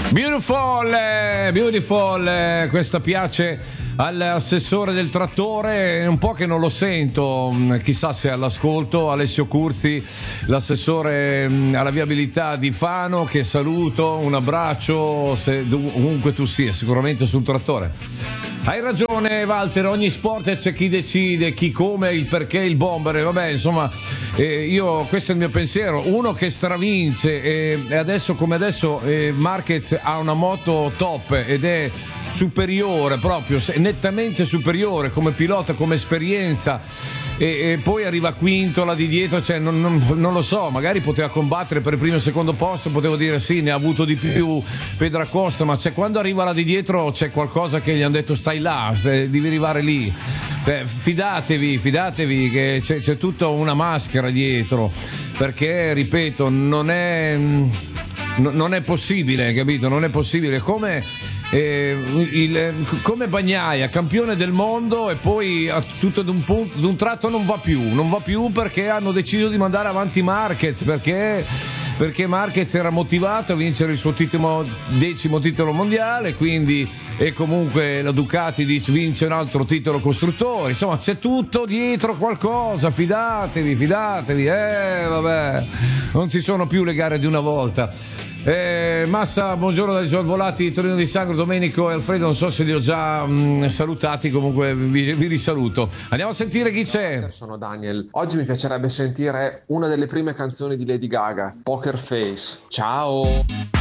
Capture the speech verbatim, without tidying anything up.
Beautiful, eh, beautiful, eh, questa piace all'assessore del trattore, è un po' che non lo sento, chissà se è all'ascolto. Alessio Curzi, l'assessore mh, alla viabilità di Fano, che saluto, un abbraccio, se, ovunque tu sia, sicuramente sul trattore. Hai ragione Walter, ogni sport c'è chi decide, chi come, il perché, il bomber, vabbè insomma, eh, io questo è il mio pensiero, uno che stravince eh, e adesso come adesso eh, Marquez ha una moto top ed è superiore proprio, nettamente superiore come pilota, come esperienza. E, e poi arriva quinto là di dietro, cioè non, non, non lo so, magari poteva combattere per il primo e secondo posto, potevo dire sì, ne ha avuto di più Pedracosta, ma cioè, quando arriva là di dietro c'è qualcosa che gli hanno detto stai là, devi arrivare lì. Beh, fidatevi, fidatevi che c'è, c'è tutta una maschera dietro, perché ripeto, non è non è possibile, capito? Non è possibile come Eh, il, come Bagnaia, campione del mondo, e poi a tutto ad un punto, ad un tratto non va più, non va più perché hanno deciso di mandare avanti Marquez, perché perché Marquez era motivato a vincere il suo titolo, decimo titolo mondiale, quindi e comunque la Ducati vince un altro titolo costruttore, insomma c'è tutto dietro qualcosa, fidatevi, fidatevi, eh vabbè, non ci sono più le gare di una volta. Eh, Massa, buongiorno dai Volati, Torino di Sangro, Domenico e Alfredo, non so se li ho già mh, salutati, comunque vi, vi risaluto. Andiamo a sentire chi c'è. Sono Daniel. Oggi mi piacerebbe sentire una delle prime canzoni di Lady Gaga, Poker Face. Ciao!